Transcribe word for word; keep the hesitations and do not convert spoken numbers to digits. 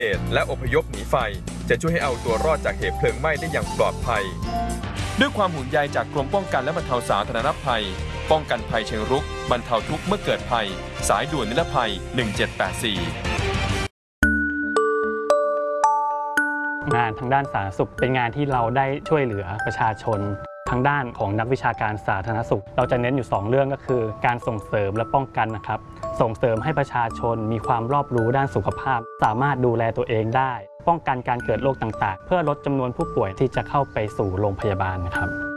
เหตุและอพยพหนีไฟจะช่วยให้เอาตัวรอดจากเหตุเพลิงไหม้ได้อย่างปลอดภัยด้วยความห่วงใยจากกรมป้องกันและบรรเทาสาธารณภัยป้องกันภัยเชิงรุกบรรเทาทุกข์เมื่อเกิดภัยสายด่วนนิรภัยหนึ่งเจ็ดแปดสี่งานทางด้านสาธารณสุขเป็นงานที่เราได้ช่วยเหลือประชาชนทางด้านของนักวิชาการสาธารณสุขเราจะเน้นอยู่สองเรื่องก็คือการส่งเสริมและป้องกันนะครับส่งเสริมให้ประชาชนมีความรอบรู้ด้านสุขภาพสามารถดูแลตัวเองได้ป้องกันการเกิดโรคต่างๆเพื่อลดจำนวนผู้ป่วยที่จะเข้าไปสู่โรงพยาบาลนะครับ